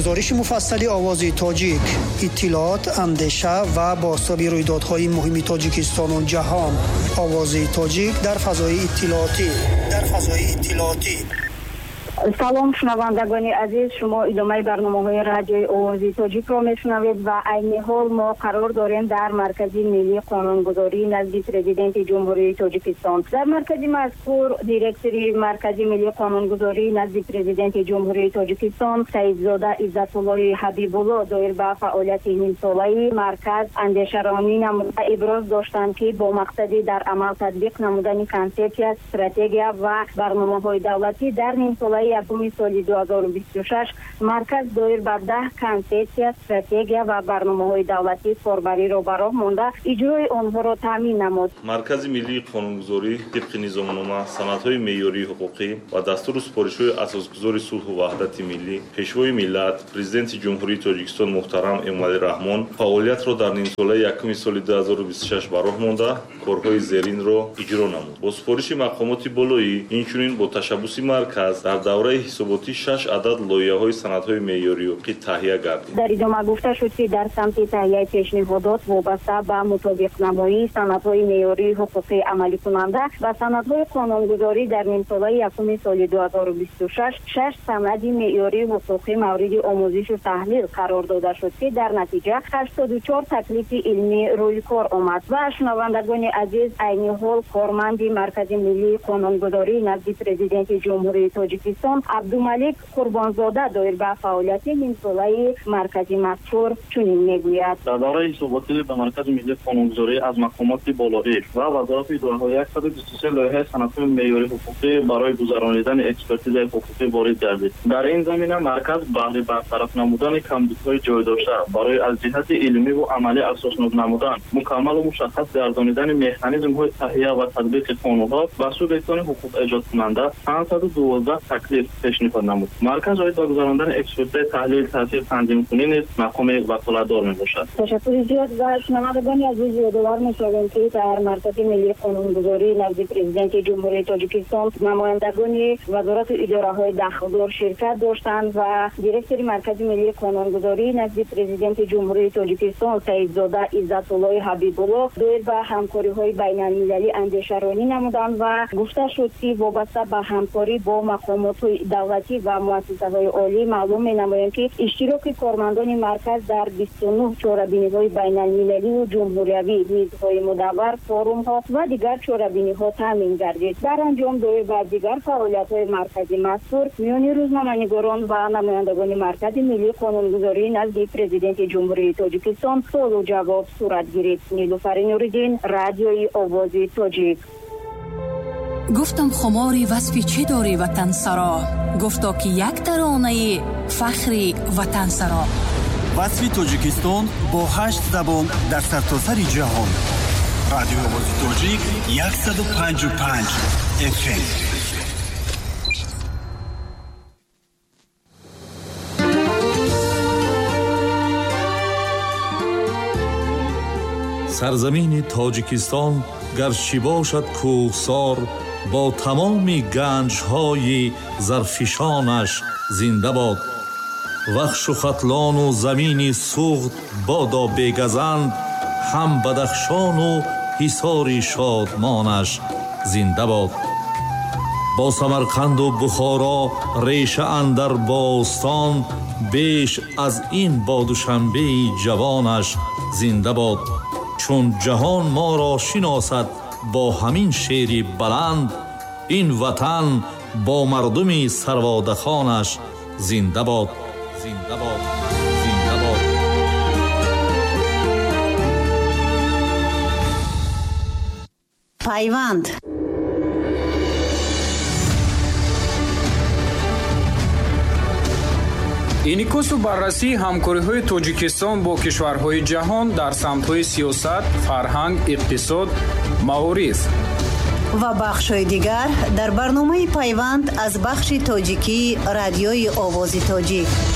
گزارش مفصلی آواز تاجیک، اطلاعات، اندیشه و بازتاب رویدادهای مهم تاجیکستان و جهان. آواز تاجیک در فضای اطلاعاتی. سلام شنوندگان عزیز، شما ادامه برنامه‌های رادیوی آوازی تاجیک را میشنوید و عین حال ما قرار داریم در مرکز ملی قانونگذاری نزد پرزیدنت جمهوری تاجیکستان. در مرکز مذکور دیرکتوری مرکز ملی قانونگذاری نزد پرزیدنت جمهوری تاجیکستان سیدزاده عزت‌الله حبیب الله دایر به فعالیت نیم ساله‌ای مرکز اندیشه‌رانی نموده ابراز داشتند که با مقصد در عمل تطبیق نمودن کنسپت، استراتژی و برنامه‌های دولتی در نیم ساله یکم سال 2026 مرکز دایر به 10 کنسپت، استراتژی و برنامه‌های دولتی کاربری را به راه مانده اجرای آنها را تامین نمود. مرکز ملی قانونگذاری طبق نظامنامه، سندهای معیاری حقوقی و دستور سپارش‌های اساسگذار صلح و وحدت ملی، پیشوای ملت پرزیدنت جمهوری تاجیکستان محترم امامعلی رحمان فعالیت را در نیم ساله یکم سال 2026 به راه مانده کارهای زیرین را اجرا نمود. با سپارش مقامات بالایی اینچنین با تشبث مرکز در دوره حساباتی 6 عدد لایحه‌های سندهای معیاری حقوقی تهیه گردید. در ادامه گفته شد که در سمت تهیه پیشنهادات وابسته به مطابق نمایی سندهای معیاری حقوقی عملی کننده و سندهای قانونگذاری در نیم ساله یکم سال 2026 6 سند معیاری حقوقی مورد آموزش و تحلیل قرار داده شد که در نتیجه 84 تکلیف علمی روی کار آمد. و شنوندگان عزیز، عین حال کارمند مرکز ملی قانونگذاری نزد پرزیدنت جمهوری تاجیکستان عبدالملک قربانزاده دایر به فعالیت نیم ساله مرکز مذکور چنین میگوید: در دوره حساباتی به مرکز ملی قانونگذاری از مقامات بالایی و وزارت اداره 123 لایحه سندهای معیاری حقوقی برای گذرانیدن اکسپرتیز حقوقی وارد گردید. در این زمینه مرکز بهره برطرف نمودن کمبودهای جای داشته برای از جهت علمی و عملی اساس نمودن مکمل و مشخص گردانیدن مکانیزم‌های تهیه و تطبیق قانون‌ها و سوبیکتان حقوق ایجاد کننده 512 تکلیف پیشنهاد نمود. مرکز باید با گذراندن اکسپرتیز تحلیل تاثیر تنظیم کننده مقام وکالتدار میباشد. تشکر زیاد و شنوندگان عزیز، یادآور می‌شویم که در مرکز ملی قانونگذاری نزد پرزیدنت جمهوری تاجیکستان نمایندگان وزارت اداره‌های داخلدار شرکت داشتند و دیرکتوری مرکز ملی قانونگذاری نزد پرزیدنت جمهوری تاجیکستان سیدزاده عزت‌الله حبیب الله دایر به همکاری‌های بین‌المللی اندیشه‌رانی نمودند و گفته شد که وابسته به همکاری با مقامات دولتی و مؤسسه‌های عالی معلوم می‌نماید که اشتراک کارمندان مرکز در 29 چاره‌بینی‌های بین‌المللی و جمهوریوی، میزهای مدور، فورum‌ها و دیگر چاره‌بینی‌ها تامین گردید. در انجام دایر به دیگر فعالیت‌های مرکزی مذکور میان روزنامه‌نگاران و نمایندگان مرکز ملی قانونگذاری نزد پرزیدنت جمهوری تاجیکستان سوال و جواب صورت گرفت. نیلوفر نوری‌دین، رادیوی آوازی تاجیک. گفتم خماری وصفی چه داری وطن سرا، گفتا که یک ترانه فخری وطن سرا. وصفی تاجیکستان با 8 زبان در سرتاسر جهان. رادیو آوازی تاجیک 155 FM. سرزمین تاجیکستان گرچه باشد کوهسار، با تمامی گنج‌های زرفشانش زنده باد. وحش و ختلان و زمین سوخت بادا بگزند، هم بدخشان و حصار شادمانش زنده باد. با سمرقند و بخارا ریشه اندر باستان، بیش از این با دوشنبه جوانش زنده باد. چون جهان ما را شناسد با همین شعری بلند، این وطن با مردمی سروادخانش زنده باد. زنده باد. زنده باد. پیوند انعکاس و بررسی همکاری‌های تاجیکستان با کشورهای جهان در سمت‌های سیاست، فرهنگ، اقتصاد، معارف و بخش‌های دیگر در برنامه پیوند از بخش تاجیکی رادیوی آوازی تاجیک.